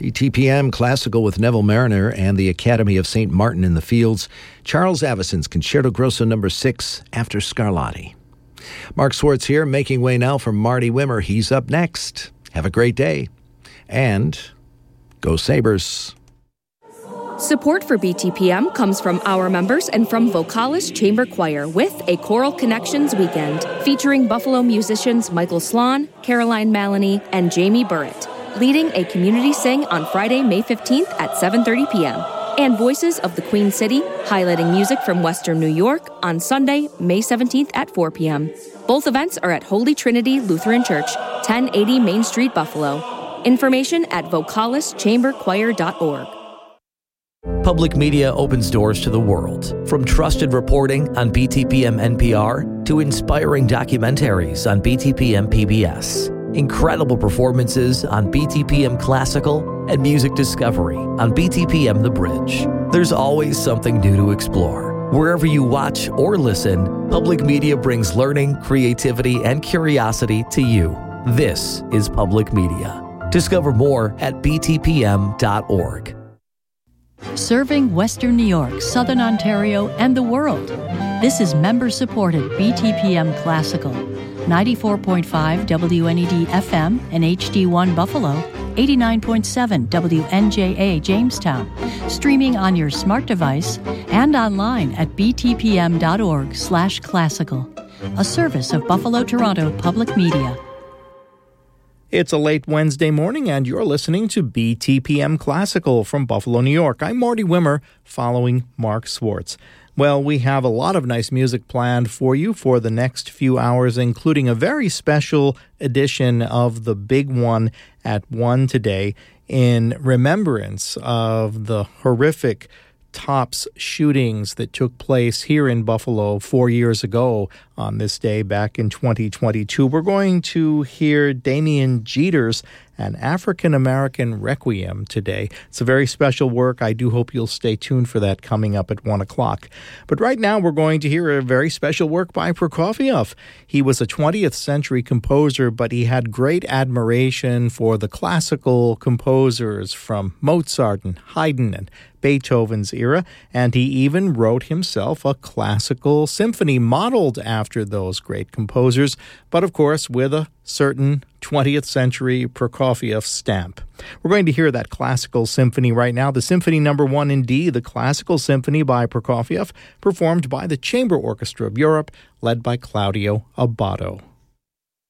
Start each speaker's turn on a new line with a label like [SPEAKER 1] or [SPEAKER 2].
[SPEAKER 1] BTPM Classical with Neville Mariner and the Academy of St. Martin in the Fields. Charles Avison's Concerto Grosso No. 6, After Scarlatti. Mark Swartz here, making way now for Marty Wimmer. He's up next. Have a great day. And go Sabres.
[SPEAKER 2] Support for BTPM comes from our members and from Vocalis Chamber Choir with a Choral Connections weekend featuring Buffalo musicians Michael Slon, Caroline Maloney, and Jamie Burritt, leading a community sing on Friday, May 15th at 7:30 p.m. And Voices of the Queen City, highlighting music from Western New York on Sunday, May 17th at 4 p.m. Both events are at Holy Trinity Lutheran Church, 1080 Main Street, Buffalo. Information at vocalischamberchoir.org.
[SPEAKER 3] Public media opens doors to the world, from trusted reporting on BTPM NPR to inspiring documentaries on BTPM PBS. Incredible performances on BTPM Classical and music discovery on BTPM The Bridge. There's always something new to explore. Wherever you watch or listen, public media brings learning, creativity, and curiosity to you. This is public media. Discover more at btpm.org.
[SPEAKER 4] Serving Western New York, Southern Ontario, and the world. This is member-supported BTPM Classical. 94.5 WNED FM and HD1 Buffalo, 89.7 WNJA Jamestown, streaming on your smart device and online at btpm.org/classical, a service of Buffalo Toronto Public Media.
[SPEAKER 5] It's a late Wednesday morning, and you're listening to BTPM Classical from Buffalo, New York. I'm Marty Wimmer, following Mark Swartz. Well, we have a lot of nice music planned for you for the next few hours, including a very special edition of The Big One at 1 today in remembrance of the horrific Tops shootings that took place here in Buffalo 4 years ago on this day back in 2022. We're going to hear Damien Jeter's An African-American Requiem today. It's a very special work. I do hope you'll stay tuned for that coming up at 1 o'clock. But right now we're going to hear a very special work by Prokofiev. He was a 20th century composer, but he had great admiration for the classical composers from Mozart and Haydn and Beethoven's era, and he even wrote himself a classical symphony modeled after those great composers, but of course with a certain 20th century Prokofiev stamp. We're going to hear that classical symphony right now, the Symphony No. 1 in D, the Classical Symphony by Prokofiev, performed by the Chamber Orchestra of Europe, led by Claudio Abbado.